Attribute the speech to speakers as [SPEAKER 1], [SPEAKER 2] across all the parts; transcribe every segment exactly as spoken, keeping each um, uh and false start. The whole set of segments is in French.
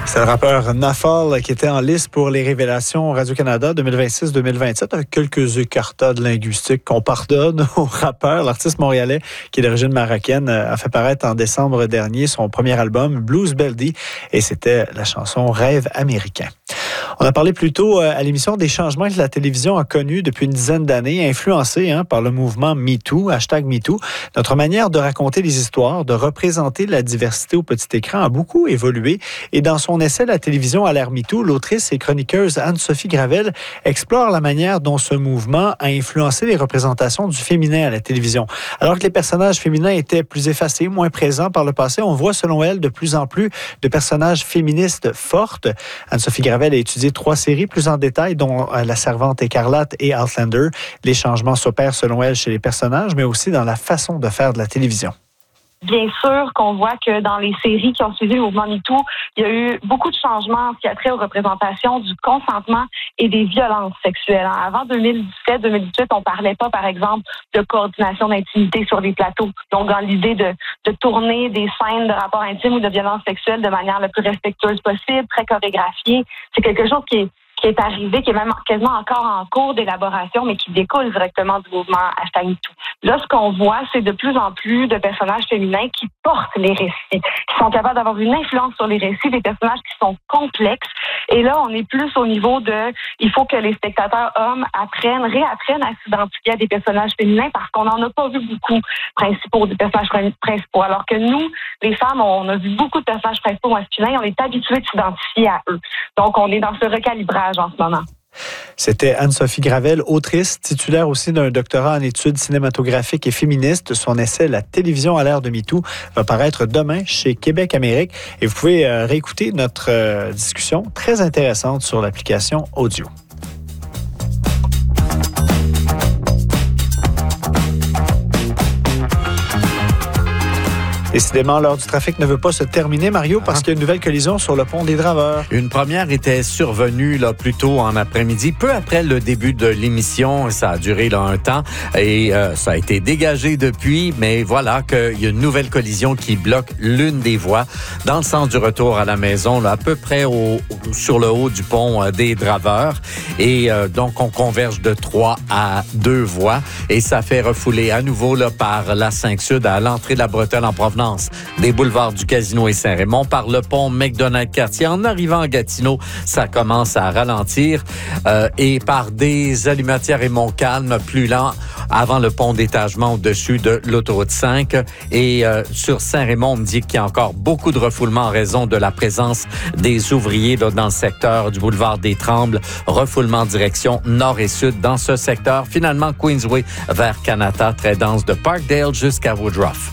[SPEAKER 1] C'est le rappeur Nafal qui était en liste pour les révélations Radio-Canada deux mille vingt-six deux mille vingt-sept avec quelques écartades linguistiques qu'on pardonne au rappeur. L'artiste montréalais qui est d'origine marocaine a fait paraître en décembre dernier son premier album Blues Beldy et c'était la chanson Rêve américain. On a parlé plus tôt à l'émission des changements que la télévision a connus depuis une dizaine d'années, influencés hein, par le mouvement MeToo, hashtag MeToo. Notre manière de raconter les histoires, de représenter la diversité au petit écran a beaucoup évolué. Et dans son essai « La télévision à l'ère MeToo », l'autrice et chroniqueuse Anne-Sophie Gravel explore la manière dont ce mouvement a influencé les représentations du féminin à la télévision. Alors que les personnages féminins étaient plus effacés, moins présents par le passé, on voit selon elle de plus en plus de personnages féministes fortes. Anne-Sophie Gravel a étudié trois séries plus en détail, dont La Servante écarlate et Outlander. Les changements s'opèrent selon elle chez les personnages, mais aussi dans la façon de faire de la télévision.
[SPEAKER 2] Bien sûr qu'on voit que dans les séries qui ont suivi le mouvement MeToo, il y a eu beaucoup de changements en ce qui a trait aux représentations du consentement et des violences sexuelles. Avant deux mille dix-sept deux mille dix-huit, on parlait pas, par exemple, de coordination d'intimité sur les plateaux. Donc, dans l'idée de, de tourner des scènes de rapports intimes ou de violences sexuelles de manière la plus respectueuse possible, très chorégraphiée, c'est quelque chose qui est qui est arrivé, qui est même quasiment encore en cours d'élaboration, mais qui découle directement du mouvement hashtag MeToo. Là, ce qu'on voit, c'est de plus en plus de personnages féminins qui portent les récits, qui sont capables d'avoir une influence sur les récits, des personnages qui sont complexes. Et là, on est plus au niveau de, il faut que les spectateurs hommes apprennent, réapprennent à s'identifier à des personnages féminins parce qu'on n'en a pas vu beaucoup principaux, des personnages principaux. Alors que nous, les femmes, on a vu beaucoup de personnages principaux masculins, on est habitués de s'identifier à eux. Donc, on est dans ce recalibrage en ce moment.
[SPEAKER 1] C'était Anne-Sophie Gravel, autrice, titulaire aussi d'un doctorat en études cinématographiques et féministes. Son essai « La télévision à l'ère de MeToo » va paraître demain chez Québec Amérique. Et vous pouvez euh, réécouter notre euh, discussion très intéressante sur l'application audio. Décidément, l'heure du trafic ne veut pas se terminer, Mario, parce qu'il y a une nouvelle collision sur le pont des Draveurs.
[SPEAKER 3] Une première était survenue là, plus tôt en après-midi, peu après le début de l'émission. Ça a duré là, un temps et euh, ça a été dégagé depuis. Mais voilà qu'il y a une nouvelle collision qui bloque l'une des voies dans le sens du retour à la maison, là, à peu près au, sur le haut du pont euh, des Draveurs. Et euh, donc, on converge de trois à deux voies et ça fait refouler à nouveau là, par la cinq Sud à l'entrée de la bretelle en provenance des boulevards du Casino et Saint-Raymond par le pont McDonald-Cartier. En arrivant à Gatineau, ça commence à ralentir euh, et par des Allumatières et Montcalm plus lent avant le pont d'étagement au-dessus de l'autoroute cinq. Et euh, sur Saint-Raymond, on me dit qu'il y a encore beaucoup de refoulement en raison de la présence des ouvriers là, dans le secteur du boulevard des Trembles. Refoulement en direction nord et sud dans ce secteur. Finalement, Queensway vers Kanata, très dense de Parkdale jusqu'à Woodruff.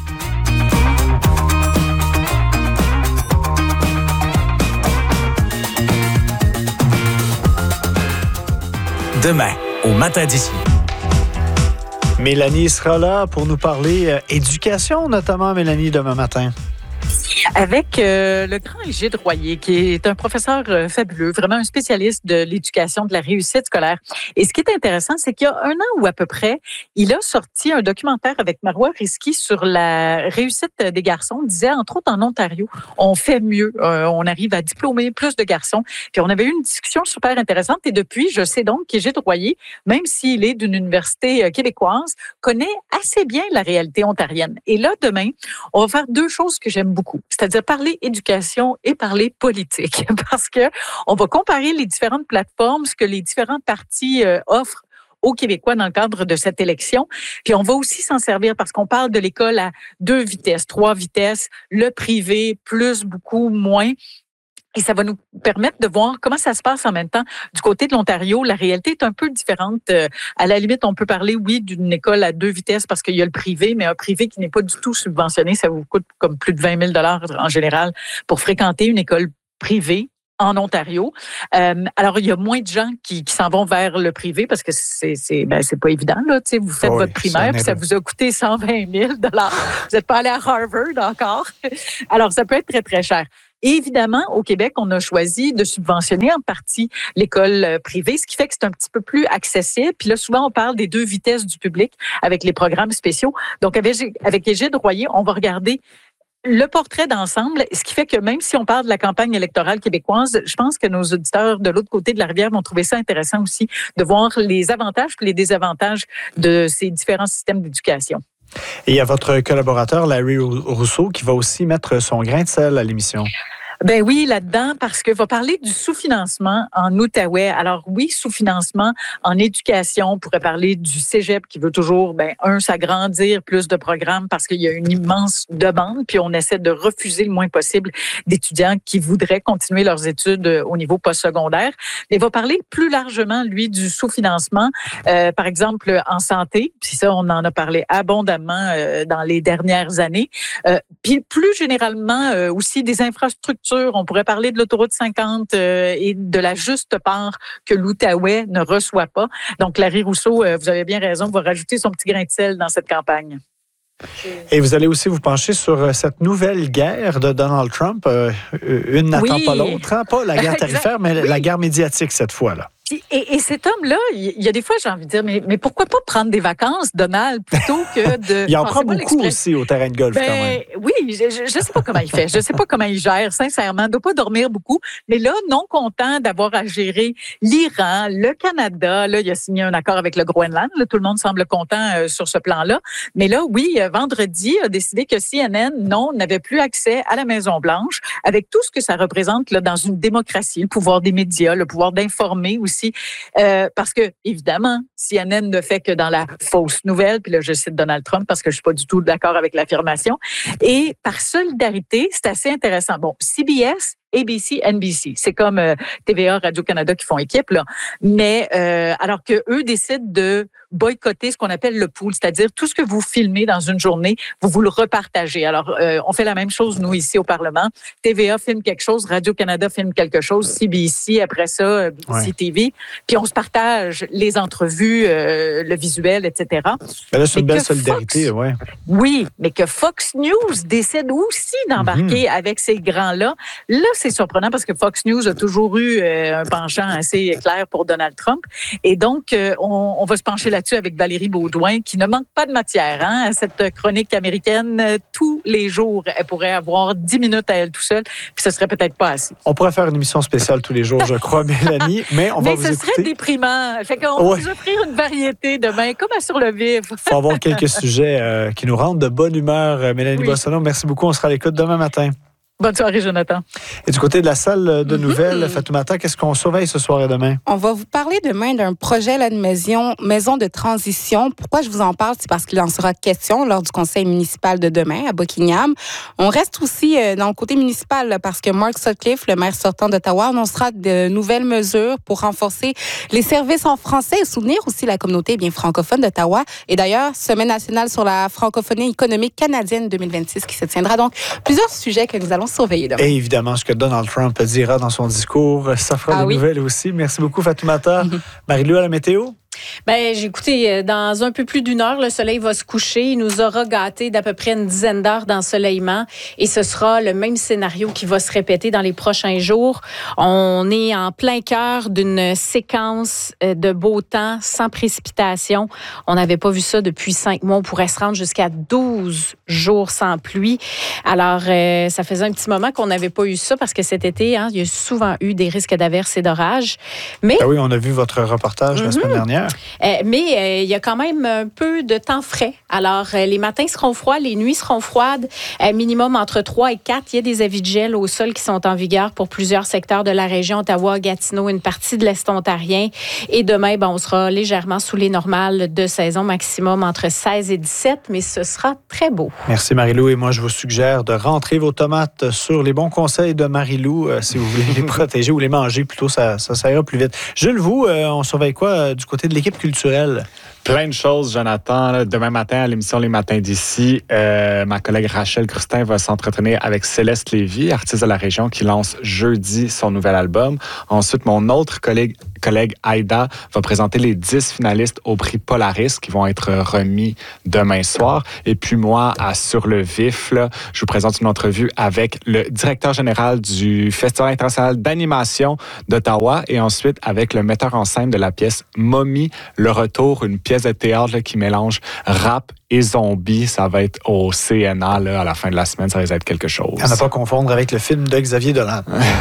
[SPEAKER 4] Demain, au matin d'ici.
[SPEAKER 1] Mélanie sera là pour nous parler euh, éducation, notamment, Mélanie, demain matin.
[SPEAKER 5] Avec euh, le grand Égide Royer, qui est un professeur euh, fabuleux, vraiment un spécialiste de l'éducation, de la réussite scolaire. Et ce qui est intéressant, c'est qu'il y a un an ou à peu près, il a sorti un documentaire avec Marois Risky sur la réussite des garçons. Il disait, entre autres en Ontario, on fait mieux, euh, on arrive à diplômer plus de garçons. Puis on avait eu une discussion super intéressante. Et depuis, je sais donc qu'Égide Royer, même s'il est d'une université euh, québécoise, connaît assez bien la réalité ontarienne. Et là, demain, on va faire deux choses que j'aime beaucoup. C'est-à-dire parler éducation et parler politique. Parce que on va comparer les différentes plateformes, ce que les différents partis euh, offrent aux Québécois dans le cadre de cette élection. Puis on va aussi s'en servir parce qu'on parle de l'école à deux vitesses, trois vitesses, le privé plus, beaucoup, moins. Et ça va nous permettre de voir comment ça se passe en même temps. Du côté de l'Ontario, la réalité est un peu différente. Euh, à la limite, on peut parler, oui, d'une école à deux vitesses parce qu'il y a le privé, mais un privé qui n'est pas du tout subventionné. Ça vous coûte comme plus de vingt mille dollars en général pour fréquenter une école privée en Ontario. Euh, alors, il y a moins de gens qui, qui s'en vont vers le privé parce que c'est c'est ben, c'est pas évident, là. Tu sais, vous faites
[SPEAKER 1] oui,
[SPEAKER 5] votre primaire puis ça vous a coûté cent vingt mille dollars. Vous n'êtes pas allé à Harvard encore. Alors, ça peut être très, très cher. Et évidemment, au Québec, on a choisi de subventionner en partie l'école privée, ce qui fait que c'est un petit peu plus accessible. Puis là, souvent, on parle des deux vitesses du public avec les programmes spéciaux. Donc, avec, avec Égide Royer, on va regarder le portrait d'ensemble, ce qui fait que même si on parle de la campagne électorale québécoise, je pense que nos auditeurs de l'autre côté de la rivière vont trouver ça intéressant aussi de voir les avantages et les désavantages de ces différents systèmes d'éducation.
[SPEAKER 1] Et il y a votre collaborateur, Larry Rousseau, qui va aussi mettre son grain de sel à l'émission.
[SPEAKER 5] Ben oui, là-dedans, parce que va parler du sous-financement en Outaouais. Alors oui, sous-financement en éducation. On pourrait parler du cégep qui veut toujours, ben un, s'agrandir, plus de programmes parce qu'il y a une immense demande. Puis on essaie de refuser le moins possible d'étudiants qui voudraient continuer leurs études au niveau postsecondaire. Mais il va parler plus largement, lui, du sous-financement, euh, par exemple en santé. Puis ça, on en a parlé abondamment euh, dans les dernières années. Euh, puis plus généralement euh, aussi des infrastructures. On pourrait parler de l'autoroute cinquante euh, et de la juste part que l'Outaouais ne reçoit pas. Donc, Larry Rousseau, euh, vous avez bien raison, va rajouter son petit grain de sel dans cette campagne.
[SPEAKER 1] Et vous allez aussi vous pencher sur cette nouvelle guerre de Donald Trump. Euh, une n'attend
[SPEAKER 5] oui.
[SPEAKER 1] pas l'autre, hein? Pas la guerre tarifaire, mais oui. la guerre médiatique cette fois-là.
[SPEAKER 5] Et, et cet homme-là, il y a des fois, j'ai envie de dire, mais, mais pourquoi pas prendre des vacances, Donald, plutôt que de...
[SPEAKER 1] il en prend beaucoup aussi au terrain de golf,
[SPEAKER 5] ben,
[SPEAKER 1] quand même.
[SPEAKER 5] Oui, je ne sais pas comment il fait. Je ne sais pas comment il gère, sincèrement. Il ne doit pas dormir beaucoup. Mais là, non content d'avoir à gérer l'Iran, le Canada. Là, il a signé un accord avec le Groenland. Là, tout le monde semble content euh, sur ce plan-là. Mais là, oui, vendredi, a décidé que C N N, non, n'avait plus accès à la Maison-Blanche, avec tout ce que ça représente là, dans une démocratie, le pouvoir des médias, le pouvoir d'informer aussi. Euh, parce que, évidemment, C N N ne fait que dans la fausse nouvelle, puis là, je cite Donald Trump parce que je suis pas du tout d'accord avec l'affirmation. Et par solidarité, c'est assez intéressant. Bon, C B S, A B C, N B C, c'est comme euh, T V A, Radio-Canada qui font équipe, là. Mais euh, alors que eux décident de boycotter ce qu'on appelle le pool, c'est-à-dire tout ce que vous filmez dans une journée, vous vous le repartagez. Alors, euh, on fait la même chose, nous, ici au Parlement. T V A filme quelque chose, Radio-Canada filme quelque chose, C B C, après ça, B B C ouais. T V. Puis on se partage les entrevues, euh, le visuel, et cetera.
[SPEAKER 1] Ben là, c'est une belle solidarité, oui.
[SPEAKER 5] Oui, mais que Fox News décide aussi d'embarquer mm-hmm. avec ces grands-là. Là, c'est surprenant parce que Fox News a toujours eu euh, un penchant assez clair pour Donald Trump. Et donc, euh, on, on va se pencher là-dessus avec Valérie Beaudoin, qui ne manque pas de matière. Hein? Cette chronique américaine, euh, tous les jours, elle pourrait avoir dix minutes à elle tout seule, puis ce serait peut-être pas assez.
[SPEAKER 1] On pourrait faire une émission spéciale tous les jours, je crois, Mélanie, mais on va
[SPEAKER 5] mais
[SPEAKER 1] vous
[SPEAKER 5] ce
[SPEAKER 1] écouter.
[SPEAKER 5] serait déprimant. Fait qu'on
[SPEAKER 1] ouais.
[SPEAKER 5] va vous offrir une variété demain, comme à Sur le vif.
[SPEAKER 1] Il faut avoir quelques sujets euh, qui nous rendent de bonne humeur. Mélanie oui. Boissonneau, merci beaucoup. On sera à l'écoute demain matin.
[SPEAKER 5] Bonne soirée, Jonathan.
[SPEAKER 1] Et du côté de la salle de nouvelles, mm-hmm. Fatoumata, qu'est-ce qu'on surveille ce soir et demain?
[SPEAKER 6] On va vous parler demain d'un projet là, de maison, maison de transition. Pourquoi je vous en parle? C'est parce qu'il en sera question lors du conseil municipal de demain à Buckingham. On reste aussi euh, dans le côté municipal là, parce que Mark Sutcliffe, le maire sortant d'Ottawa, annoncera de nouvelles mesures pour renforcer les services en français et soutenir aussi la communauté bien francophone d'Ottawa. Et d'ailleurs, Semaine nationale sur la francophonie économique canadienne deux mille vingt-six qui se tiendra. Donc, plusieurs sujets que nous allons surveiller demain.
[SPEAKER 1] Et évidemment, ce que Donald Trump dira dans son discours, ça fera ah, des oui. nouvelles aussi. Merci beaucoup, Fatoumata. Mm-hmm. Marie-Lou, à la météo?
[SPEAKER 7] Ben, j'ai écouté, dans un peu plus d'une heure, le soleil va se coucher. Il nous aura gâté d'à peu près une dizaine d'heures d'ensoleillement et ce sera le même scénario qui va se répéter dans les prochains jours. On est en plein cœur d'une séquence de beau temps sans précipitation. On n'avait pas vu ça depuis cinq mois. On pourrait se rendre jusqu'à douze jours sans pluie. Alors, euh, ça faisait un petit moment qu'on n'avait pas eu ça parce que cet été, hein, il y a souvent eu des risques d'averses et d'orages. Mais
[SPEAKER 1] ben oui, on a vu votre reportage mm-hmm. la semaine dernière.
[SPEAKER 7] Euh, mais euh, il y a quand même un peu de temps frais. Alors, euh, les matins seront froids, les nuits seront froides, euh, minimum entre trois et quatre. Il y a des avis de gel au sol qui sont en vigueur pour plusieurs secteurs de la région, Ottawa, Gatineau, une partie de l'Est ontarien. Et demain, ben, on sera légèrement sous les normales de saison, maximum entre seize et dix-sept, mais ce sera très beau.
[SPEAKER 1] Merci Marie-Lou. Et moi, je vous suggère de rentrer vos tomates sur les bons conseils de Marie-Lou. Euh, si vous voulez les protéger ou les manger, plutôt, ça, ça, ça ira plus vite. Jules, vous, euh, on surveille quoi euh, du côté de l'équipe culturelle?
[SPEAKER 8] Plein de choses, Jonathan. Là, demain matin, à l'émission Les Matins d'ici, euh, ma collègue Rachel Crustin va s'entretenir avec Céleste Lévy, artiste de la région, qui lance jeudi son nouvel album. Ensuite, mon autre collègue, collègue Aïda va présenter les dix finalistes au prix Polaris qui vont être remis demain soir. Et puis moi, à Sur le vif, là, je vous présente une entrevue avec le directeur général du Festival international d'animation d'Ottawa et ensuite avec le metteur en scène de la pièce Mommy, le retour, une pièce de théâtre là, qui mélange rap et zombies. Ça va être au C N A là, à la fin de la semaine. Ça va être quelque chose.
[SPEAKER 1] À ne pas confondre avec le film de Xavier Dolan.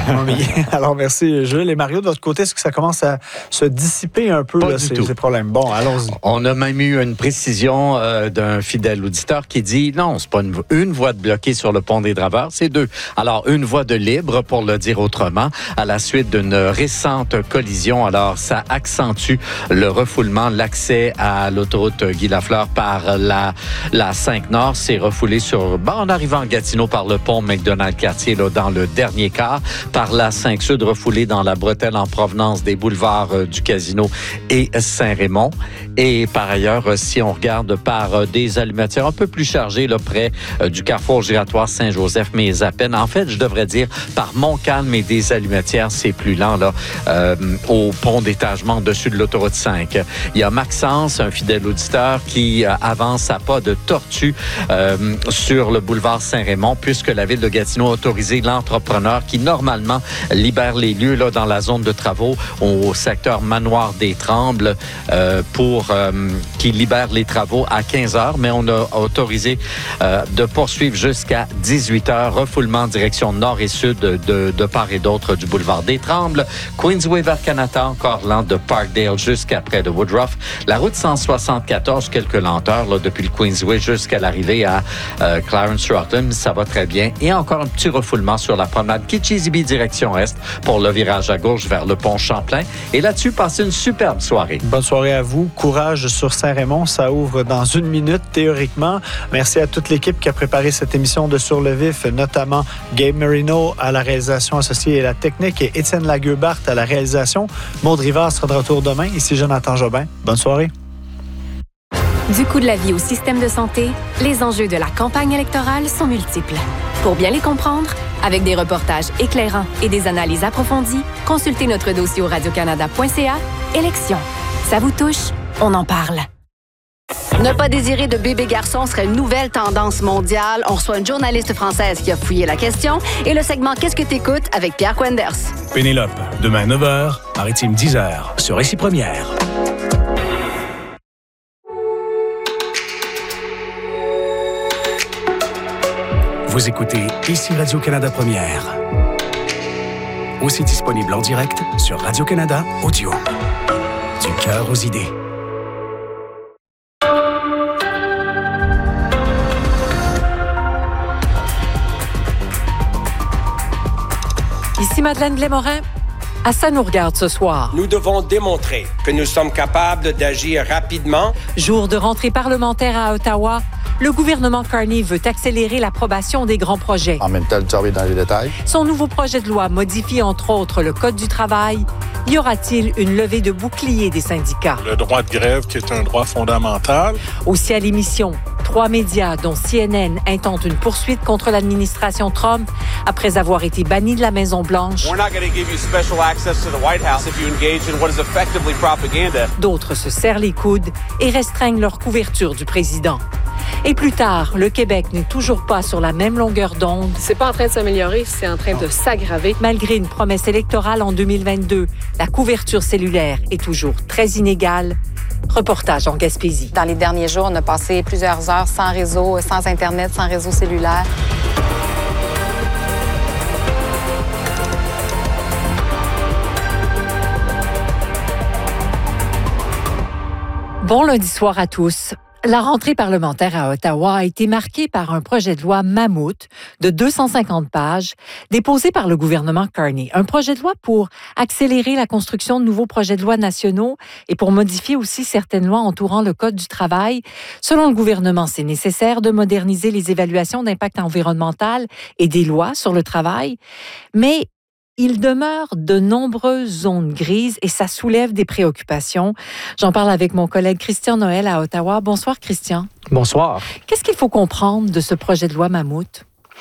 [SPEAKER 1] Alors, merci, Jules. Et Mario, de votre côté, est-ce que ça commence à se dissiper un peu, là, ces, ces problèmes? Bon, allons-y.
[SPEAKER 3] On a même eu une précision euh, d'un fidèle auditeur qui dit non, c'est pas une, une voie de bloquée sur le pont des Draveurs, c'est deux. Alors, une voie de libre, pour le dire autrement, à la suite d'une récente collision. Alors, ça accentue le refoulement, l'accès à l'autoroute Guy Lafleur par la, la cinq Nord. C'est refoulé sur, ben, en arrivant à Gatineau par le pont McDonald-Cartier, là, dans le dernier quart, par la cinq Sud, refoulée dans la bretelle en provenance des boulevards euh, du Casino et Saint-Raymond. Et par ailleurs, euh, si on regarde par euh, des allumetières un peu plus chargées, là, près euh, du carrefour giratoire Saint-Joseph, mais à peine. En fait, je devrais dire, par Montcalm et des allumetières, c'est plus lent, là, euh, au pont d'étagement dessus de l'autoroute cinq. Il y a Maxence, un fidèle auditeur, qui euh, avance à pas de tortue euh, sur le boulevard Saint-Raymond, puisque la ville de Gatineau a autorisé l'entrepreneur qui, normalement, libère les lieux là, dans la zone de travaux au secteur Manoir des Trembles euh, pour euh, qui libère les travaux à quinze heures, mais on a autorisé euh, de poursuivre jusqu'à dix-huit heures. Refoulement en direction nord et sud de, de, de part et d'autre du boulevard des Trembles. Queensway vers Canada, encore lent de Parkdale jusqu'à près de Woodruff. La route cent soixante-quatorze, quelques lenteurs là, depuis le Queensway jusqu'à l'arrivée à euh, Clarence-Rockland. Ça va très bien. Et encore un petit refoulement sur la promenade Kitchissippi direction est pour le virage à gauche vers le pont Champlain. Et là-dessus, passez une superbe soirée.
[SPEAKER 1] Bonne soirée à vous. Courage sur Saint-Raymond. Ça ouvre dans une minute, théoriquement. Merci à toute l'équipe qui a préparé cette émission de Sur le vif, notamment Gabe Marino à la réalisation associée et la technique et Étienne Lagueux-Bart à la réalisation. Maud Rivard sera de retour demain. Ici Jonathan Jobin. Bonne soirée.
[SPEAKER 9] Du coût de la vie au système de santé, les enjeux de la campagne électorale sont multiples. Pour bien les comprendre, avec des reportages éclairants et des analyses approfondies, consultez notre dossier au radio canada point c a. Élections. Ça vous touche? On en parle.
[SPEAKER 10] Ne pas désirer de bébé garçon serait une nouvelle tendance mondiale. On reçoit une journaliste française qui a fouillé la question et le segment Qu'est-ce que t'écoutes avec Pierre Quenders.
[SPEAKER 4] Pénélope, demain neuf heures, Maritime dix heures, sur Récit Première. Vous écoutez Ici Radio-Canada Première. Aussi disponible en direct sur Radio-Canada Audio. Du cœur aux idées.
[SPEAKER 11] Ici Madeleine Glémorin. À ça nous regarde ce soir.
[SPEAKER 12] Nous devons démontrer que nous sommes capables d'agir rapidement.
[SPEAKER 11] Jour de rentrée parlementaire à Ottawa, le gouvernement Carney veut accélérer l'approbation des grands projets.
[SPEAKER 13] En même temps, le job est dans les détails.
[SPEAKER 11] Son nouveau projet de loi modifie entre autres le Code du travail. Y aura-t-il une levée de bouclier des syndicats?
[SPEAKER 14] Le droit de grève, qui est un droit fondamental.
[SPEAKER 11] Aussi à l'émission, trois médias, dont C N N, intentent une poursuite contre l'administration Trump après avoir été bannis de la Maison-Blanche. D'autres se serrent les coudes et restreignent leur couverture du président. Et plus tard, le Québec n'est toujours pas sur la même longueur d'onde.
[SPEAKER 15] C'est pas en train de s'améliorer, c'est en train de s'aggraver.
[SPEAKER 11] Malgré une promesse électorale en deux mille vingt-deux, la couverture cellulaire est toujours très inégale. Reportage en Gaspésie.
[SPEAKER 16] Dans les derniers jours, on a passé plusieurs heures sans réseau, sans Internet, sans réseau cellulaire.
[SPEAKER 11] Bon lundi soir à tous. La rentrée parlementaire à Ottawa a été marquée par un projet de loi mammouth de deux cent cinquante pages déposé par le gouvernement Carney. Un projet de loi pour accélérer la construction de nouveaux projets de loi nationaux et pour modifier aussi certaines lois entourant le Code du travail. Selon le gouvernement, c'est nécessaire de moderniser les évaluations d'impact environnemental et des lois sur le travail. Mais il demeure de nombreuses zones grises et ça soulève des préoccupations. J'en parle avec mon collègue Christian Noël à Ottawa. Bonsoir, Christian.
[SPEAKER 17] Bonsoir.
[SPEAKER 11] Qu'est-ce qu'il faut comprendre de ce projet de loi mammouth?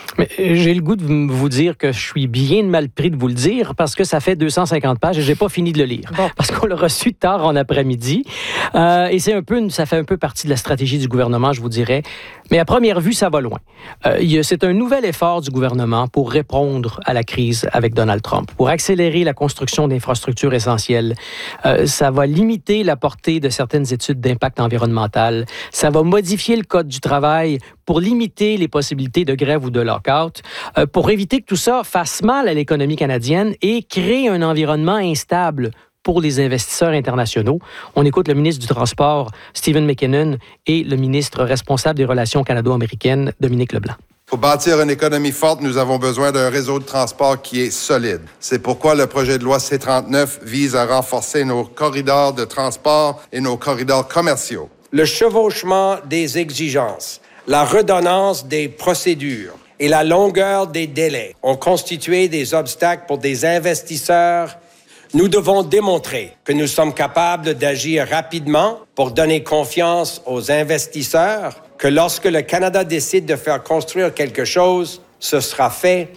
[SPEAKER 13] Mais j'ai le goût de vous dire que je suis bien mal pris de vous le dire parce que ça fait deux cent cinquante pages et j'ai pas fini de le lire. Bon. Parce qu'on l'a reçu tard en après-midi. Euh, et c'est un peu, ça fait un peu partie de la stratégie du gouvernement, je vous dirais. Mais à première vue, ça va loin. Euh, c'est un nouvel effort du gouvernement pour répondre à la crise avec Donald Trump, pour accélérer la construction d'infrastructures essentielles. Euh, ça va limiter la portée de certaines études d'impact environnemental. Ça va modifier le Code du travail pour limiter les possibilités de grève ou de lockout, euh, pour éviter que tout ça fasse mal à l'économie canadienne et crée un environnement instable pour les investisseurs internationaux. On écoute le ministre du Transport, Stephen McKinnon, et le ministre responsable des relations canado-américaines, Dominique Leblanc.
[SPEAKER 17] Pour bâtir une économie forte, nous avons besoin d'un réseau de transport qui est solide. C'est pourquoi le projet de loi C trente-neuf vise à renforcer nos corridors de transport et nos corridors commerciaux.
[SPEAKER 12] Le chevauchement des exigences, la redondance des procédures et la longueur des délais ont constitué des obstacles pour des investisseurs. Nous devons démontrer que nous sommes capables d'agir rapidement pour donner confiance aux investisseurs, que lorsque le Canada décide de faire construire quelque chose, ce sera fait.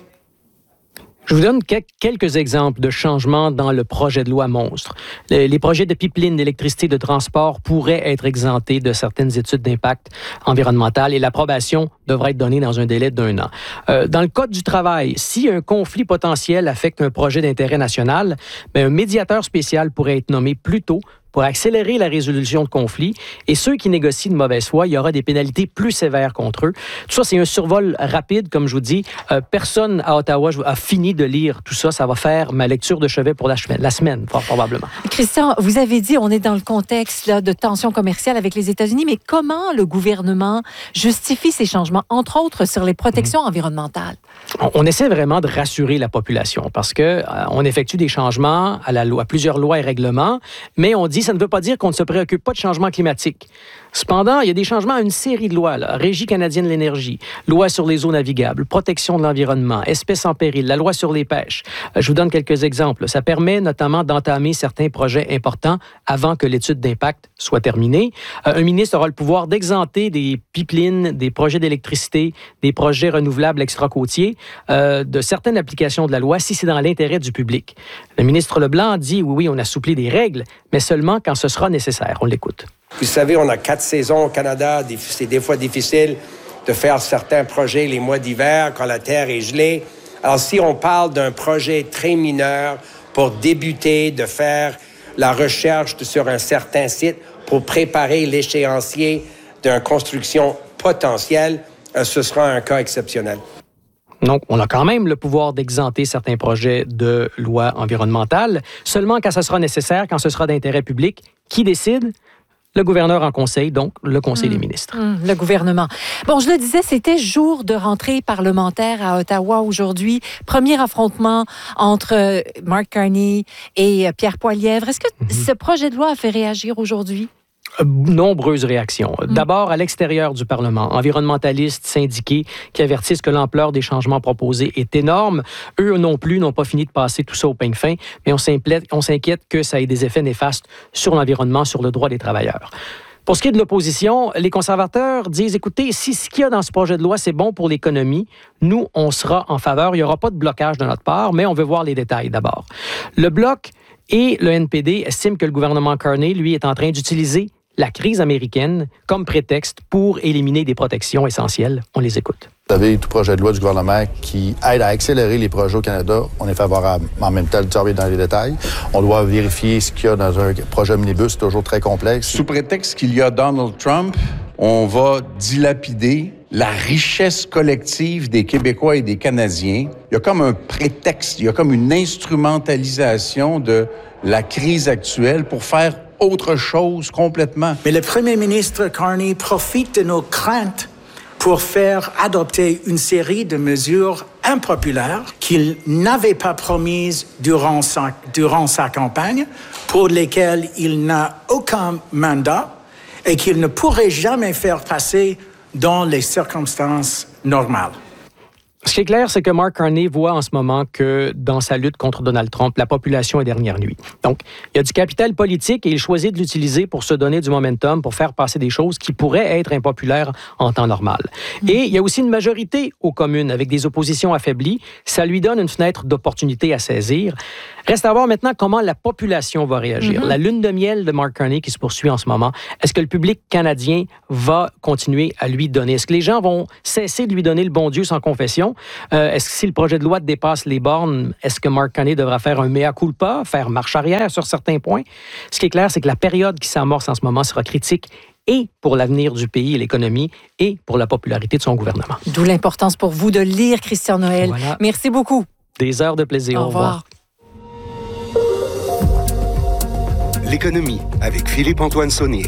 [SPEAKER 13] Je vous donne quelques exemples de changements dans le projet de loi monstre. Les projets de pipeline d'électricité de transport pourraient être exemptés de certaines études d'impact environnemental et l'approbation devrait être donnée dans un délai d'un an. Euh, dans le Code du travail, si un conflit potentiel affecte un projet d'intérêt national, bien, un médiateur spécial pourrait être nommé plus tôt pour accélérer la résolution de conflits. Et ceux qui négocient de mauvaise foi, il y aura des pénalités plus sévères contre eux. Tout ça, c'est un survol rapide, comme je vous dis. Euh, personne à Ottawa a fini de lire tout ça. Ça va faire ma lecture de chevet pour la semaine, la semaine fort probablement.
[SPEAKER 11] Christian, vous avez dit on est dans le contexte là, de tensions commerciales avec les États-Unis, mais comment le gouvernement justifie ces changements, entre autres sur les protections mmh. environnementales?
[SPEAKER 13] On, on essaie vraiment de rassurer la population parce que euh, on effectue des changements à, la loi, à plusieurs lois et règlements, mais on dit ça ne veut pas dire qu'on ne se préoccupe pas de changement climatique. Cependant, il y a des changements à une série de lois. Là. Régie canadienne de l'énergie, loi sur les eaux navigables, protection de l'environnement, espèces en péril, la loi sur les pêches. Euh, je vous donne quelques exemples. Ça permet notamment d'entamer certains projets importants avant que l'étude d'impact soit terminée. Euh, un ministre aura le pouvoir d'exenter des pipelines, des projets d'électricité, des projets renouvelables extra-côtiers euh, de certaines applications de la loi si c'est dans l'intérêt du public. Le ministre Leblanc dit oui, oui, on assouplit des règles, mais seulement quand ce sera nécessaire. On l'écoute.
[SPEAKER 12] Vous savez, on a quatre saisons au Canada. C'est des fois difficile de faire certains projets les mois d'hiver quand la terre est gelée. Alors, si on parle d'un projet très mineur pour débuter, de faire la recherche sur un certain site pour préparer l'échéancier d'une construction potentielle, ce sera un cas exceptionnel.
[SPEAKER 13] Donc, on a quand même le pouvoir d'exenter certains projets de loi environnementale, seulement quand ce sera nécessaire, quand ce sera d'intérêt public. Qui décide? Le gouverneur en conseil, donc le Conseil mmh. des ministres.
[SPEAKER 11] Mmh, le gouvernement. Bon, je le disais, c'était jour de rentrée parlementaire à Ottawa aujourd'hui. Premier affrontement entre Mark Carney et Pierre Poilievre. Est-ce que mmh. ce projet de loi a fait réagir aujourd'hui?
[SPEAKER 13] Nombreuses réactions. Mmh. D'abord, à l'extérieur du Parlement, environnementalistes, syndiqués qui avertissent que l'ampleur des changements proposés est énorme. Eux non plus n'ont pas fini de passer tout ça au peigne fin, mais on s'inquiète que ça ait des effets néfastes sur l'environnement, sur le droit des travailleurs. Pour ce qui est de l'opposition, les conservateurs disent, écoutez, si ce qu'il y a dans ce projet de loi, c'est bon pour l'économie, nous, on sera en faveur. Il n'y aura pas de blocage de notre part, mais on veut voir les détails d'abord. Le Bloc et le N P D estiment que le gouvernement Carney, lui, est en train d'utiliser la crise américaine comme prétexte pour éliminer des protections essentielles. On les écoute.
[SPEAKER 18] Vous avez tout projet de loi du gouvernement qui aide à accélérer les projets au Canada. On est favorable. En même temps, le travail dans les détails. On doit vérifier ce qu'il y a dans un projet omnibus, c'est toujours très complexe.
[SPEAKER 19] Sous prétexte qu'il y a Donald Trump, on va dilapider la richesse collective des Québécois et des Canadiens. Il y a comme un prétexte, il y a comme une instrumentalisation de la crise actuelle pour faire autre chose complètement.
[SPEAKER 20] Mais le premier ministre Carney profite de nos craintes pour faire adopter une série de mesures impopulaires qu'il n'avait pas promises durant sa, durant sa campagne, pour lesquelles il n'a aucun mandat et qu'il ne pourrait jamais faire passer dans les circonstances normales.
[SPEAKER 13] Ce qui est clair, c'est que Mark Carney voit en ce moment que dans sa lutte contre Donald Trump, la population est dernière nuit. Donc, il y a du capital politique et il choisit de l'utiliser pour se donner du momentum, pour faire passer des choses qui pourraient être impopulaires en temps normal. Mmh. Et il y a aussi une majorité aux communes avec des oppositions affaiblies. Ça lui donne une fenêtre d'opportunité à saisir. Reste à voir maintenant comment la population va réagir. Mmh. La lune de miel de Mark Carney qui se poursuit en ce moment, est-ce que le public canadien va continuer à lui donner? Est-ce que les gens vont cesser de lui donner le bon Dieu sans confession? Euh, est-ce que si le projet de loi dépasse les bornes, est-ce que Mark Carney devra faire un mea culpa, faire marche arrière sur certains points? Ce qui est clair, c'est que la période qui s'amorce en ce moment sera critique et pour l'avenir du pays et l'économie et pour la popularité de son gouvernement.
[SPEAKER 11] D'où l'importance pour vous de lire Christian Noël. Voilà. Merci beaucoup.
[SPEAKER 13] Des heures de plaisir.
[SPEAKER 11] Au revoir.
[SPEAKER 4] Au revoir. L'économie avec Philippe-Antoine Saunier.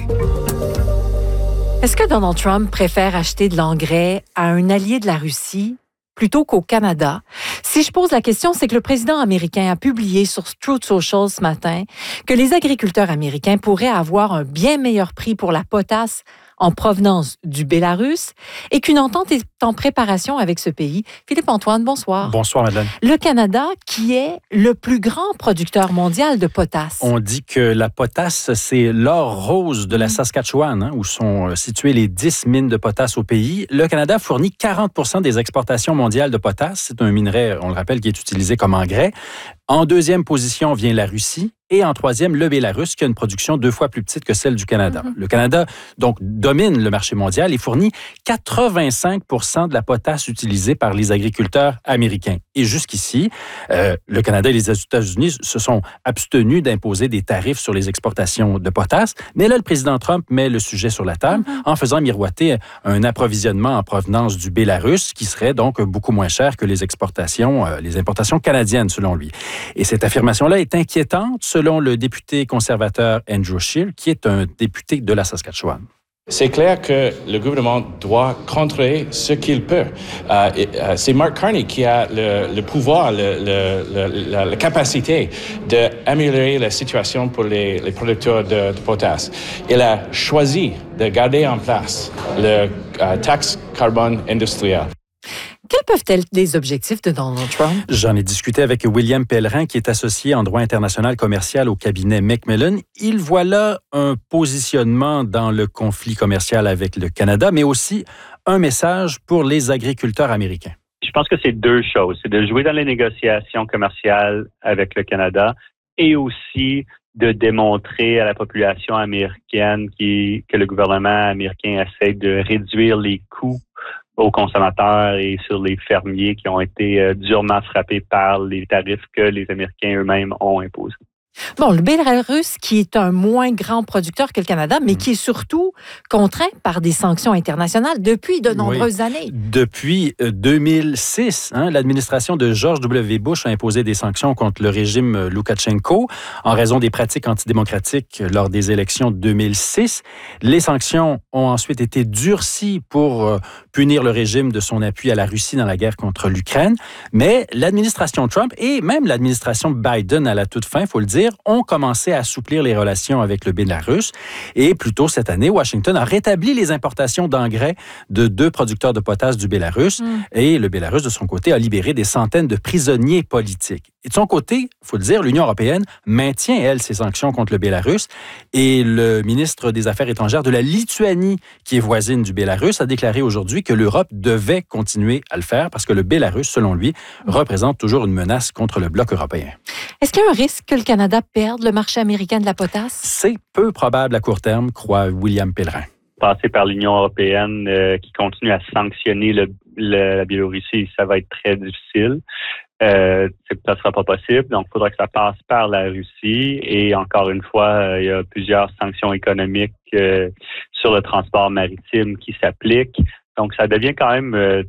[SPEAKER 11] Est-ce que Donald Trump préfère acheter de l'engrais à un allié de la Russie plutôt qu'au Canada? Si je pose la question, c'est que le président américain a publié sur Truth Social ce matin que les agriculteurs américains pourraient avoir un bien meilleur prix pour la potasse en provenance du Bélarus et qu'une entente est en préparation avec ce pays. Philippe-Antoine, bonsoir.
[SPEAKER 21] Bonsoir, Madeleine.
[SPEAKER 11] Le Canada, qui est le plus grand producteur mondial de potasse.
[SPEAKER 21] On dit que la potasse, c'est l'or rose de la Saskatchewan, hein, où sont situées les dix mines de potasse au pays. Le Canada fournit quarante pour cent des exportations mondiales de potasse. C'est un minerai, on le rappelle, qui est utilisé comme engrais. En deuxième position vient la Russie. Et en troisième, le Bélarus, qui a une production deux fois plus petite que celle du Canada. Mm-hmm. Le Canada, donc, domine le marché mondial et fournit quatre-vingt-cinq pour cent de la potasse utilisée par les agriculteurs américains. Et jusqu'ici, euh, le Canada et les États-Unis se sont abstenus d'imposer des tarifs sur les exportations de potasse. Mais là, le président Trump met le sujet sur la table mm-hmm. en faisant miroiter un approvisionnement en provenance du Bélarus qui serait donc beaucoup moins cher que les exportations, euh, les importations canadiennes, selon lui. Et cette affirmation-là est inquiétante, selon le député conservateur Andrew Scheer, qui est un député de la Saskatchewan.
[SPEAKER 22] C'est clair que le gouvernement doit contrôler ce qu'il peut. Euh, et, euh, c'est Mark Carney qui a le, le pouvoir, le, le, le, la, la capacité d'améliorer la situation pour les, les producteurs de, de potasse. Il a choisi de garder en place le euh, taxe carbone industriel.
[SPEAKER 11] Quels peuvent être les objectifs de Donald Trump?
[SPEAKER 21] J'en ai discuté avec William Pellerin, qui est associé en droit international commercial au cabinet Macmillan. Il voit là un positionnement dans le conflit commercial avec le Canada, mais aussi un message pour les agriculteurs américains.
[SPEAKER 23] Je pense que c'est deux choses. C'est de jouer dans les négociations commerciales avec le Canada et aussi de démontrer à la population américaine qui, que le gouvernement américain essaie de réduire les coûts aux consommateurs et sur les fermiers qui ont été euh, durement frappés par les tarifs que les Américains eux-mêmes ont imposés.
[SPEAKER 11] Bon, le Bélarus, qui est un moins grand producteur que le Canada, mais qui est surtout contraint par des sanctions internationales depuis de nombreuses
[SPEAKER 21] oui.
[SPEAKER 11] années.
[SPEAKER 21] Depuis deux mille six, hein, l'administration de George W. Bush a imposé des sanctions contre le régime Loukachenko en raison des pratiques antidémocratiques lors des élections de deux mille six. Les sanctions ont ensuite été durcies pour euh, punir le régime de son appui à la Russie dans la guerre contre l'Ukraine. Mais l'administration Trump et même l'administration Biden à la toute fin, il faut le dire, ont commencé à assouplir les relations avec le Bélarus. Et plus tôt cette année, Washington a rétabli les importations d'engrais de deux producteurs de potasse du Bélarus. Mm. Et le Bélarus, de son côté, a libéré des centaines de prisonniers politiques. Et de son côté, il faut le dire, l'Union européenne maintient, elle, ses sanctions contre le Bélarus. Et le ministre des Affaires étrangères de la Lituanie, qui est voisine du Bélarus, a déclaré aujourd'hui que l'Europe devait continuer à le faire parce que le Bélarus, selon lui, représente toujours une menace contre le bloc européen.
[SPEAKER 11] Est-ce qu'il y a un risque que le Canada perde le marché américain de la potasse?
[SPEAKER 21] C'est peu probable à court terme, croit William Pellerin.
[SPEAKER 23] Passer par l'Union européenne euh, qui continue à sanctionner le, le, la Biélorussie, ça va être très difficile. Euh, ça ne sera pas possible. Donc, il faudra que ça passe par la Russie. Et encore une fois, euh, il y a plusieurs sanctions économiques euh, sur le transport maritime qui s'appliquent. Donc, ça devient quand même euh,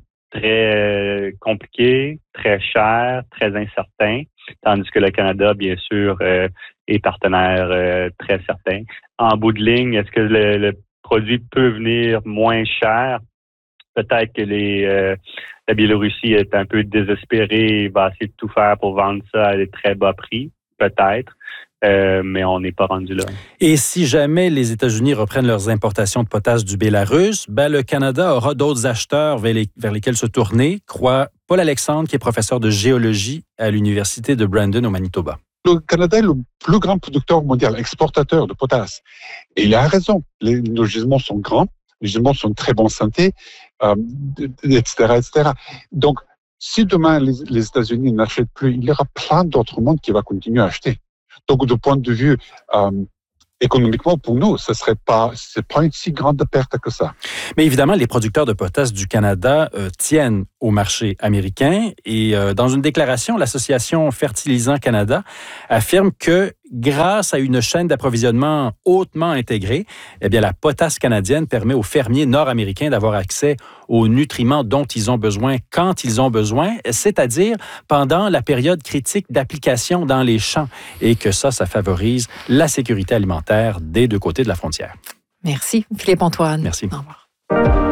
[SPEAKER 23] très compliqué, très cher, très incertain. Tandis que le Canada, bien sûr, euh, est partenaire euh, très certain. En bout de ligne, est-ce que le, le produit peut venir moins cher? Peut-être que les, euh, la Biélorussie est un peu désespérée et va essayer de tout faire pour vendre ça à des très bas prix, peut-être. euh, mais on n'est pas rendu là.
[SPEAKER 21] Et si jamais les États-Unis reprennent leurs importations de potasse du Bélarus, ben le Canada aura d'autres acheteurs vers, les, vers lesquels se tourner, croit Paul Alexandre, qui est professeur de géologie à l'Université de Brandon au Manitoba.
[SPEAKER 2] Le Canada est le plus grand producteur mondial, exportateur de potasse. Et il a raison. Les, nos gisements sont grands, les gisements sont de très bonne santé, euh, et cetera, et cetera. Donc, si demain les, les États-Unis n'achètent plus, il y aura plein d'autres mondes qui vont continuer à acheter. Donc, de point de vue euh, économiquement, pour nous, ce serait pas, c'est pas une si grande perte que ça.
[SPEAKER 21] Mais évidemment, les producteurs de potasse du Canada euh, tiennent au marché américain et euh, dans une déclaration, l'Association Fertilisants Canada affirme que grâce à une chaîne d'approvisionnement hautement intégrée, eh bien, la potasse canadienne permet aux fermiers nord-américains d'avoir accès aux nutriments dont ils ont besoin quand ils ont besoin, c'est-à-dire pendant la période critique d'application dans les champs et que ça, ça favorise la sécurité alimentaire des deux côtés de la frontière.
[SPEAKER 11] Merci, Philippe-Antoine.
[SPEAKER 21] Merci.
[SPEAKER 11] Au revoir.